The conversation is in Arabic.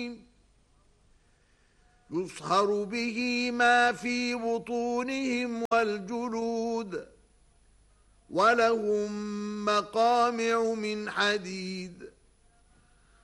يصهر به ما في بطونهم والجلود ولهم مقامع من حديد